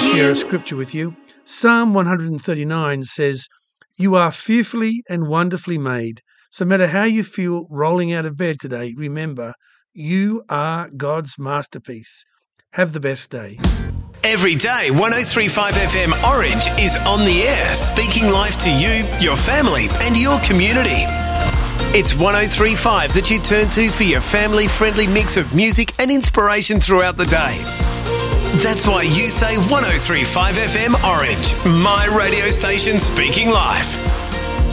share a scripture with you. Psalm 139 says, "You are fearfully and wonderfully made." So no matter how you feel rolling out of bed today, remember, you are God's masterpiece. Have the best day. Every day, 103.5 FM Orange is on the air, speaking life to you, your family and your community. It's 103.5 that you turn to for your family-friendly mix of music and inspiration throughout the day. That's why you say 103.5 FM Orange, my radio station speaking life.